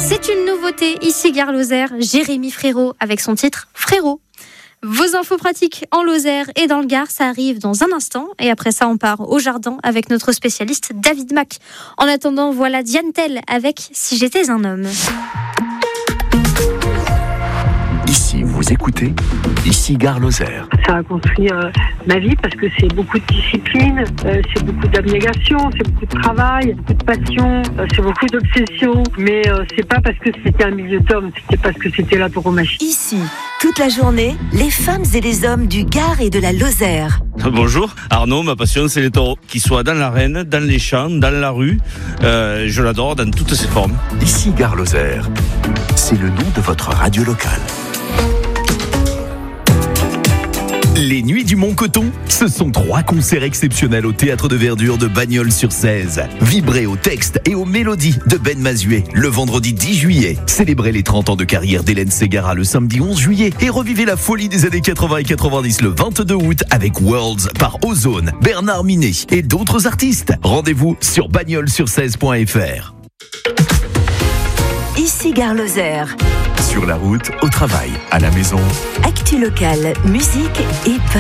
C'est une nouveauté, ici Gare Lozère, Jérémy Frérot avec son titre Frérot. Vos infos pratiques en Lozère et dans le Gard, ça arrive dans un instant. Et après ça, on part au jardin avec notre spécialiste David Mack. En attendant, voilà Diane Tell avec Si j'étais un homme. Ici, vous écoutez, ici Gare Lozère. Ça a construit ma vie parce que c'est beaucoup de discipline, c'est beaucoup d'abnégation, c'est beaucoup de travail, beaucoup de passion, c'est beaucoup d'obsession. Mais c'est pas parce que c'était un milieu d'hommes, c'était parce que c'était la tauromachie. Ici, toute la journée, les femmes et les hommes du Gard et de la Lozère. Bonjour, Arnaud, ma passion c'est les taureaux. Qu'ils soient dans l'arène, dans les champs, dans la rue, je l'adore dans toutes ses formes. Ici Gare Lozère, c'est le nom de votre radio locale. Les Nuits du Mont-Coton, ce sont 3 concerts exceptionnels au Théâtre de Verdure de Bagnols-sur-Cèze. Vibrez au texte et aux mélodies de Ben Mazuet le vendredi 10 juillet. Célébrez les 30 ans de carrière d'Hélène Ségara le samedi 11 juillet et revivez la folie des années 80 et 90 le 22 août avec Worlds par Ozone, Bernard Minet et d'autres artistes. Rendez-vous sur bagnols-sur-cèze.fr. Ici Gare Lozère. Sur la route, au travail, à la maison. Actu locale, musique et